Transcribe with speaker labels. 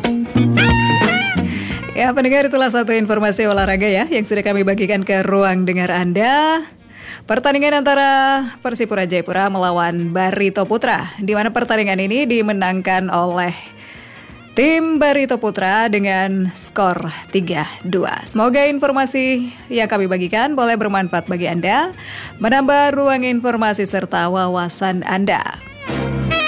Speaker 1: Ya pendengar, itulah satu informasi olahraga ya yang sudah kami bagikan ke ruang dengar Anda. Pertandingan antara Persipura Jayapura melawan Barito Putra, di mana pertandingan ini dimenangkan oleh tim Barito Putra dengan skor 3-2. Semoga informasi yang kami bagikan boleh bermanfaat bagi Anda, menambah ruang informasi serta wawasan Anda.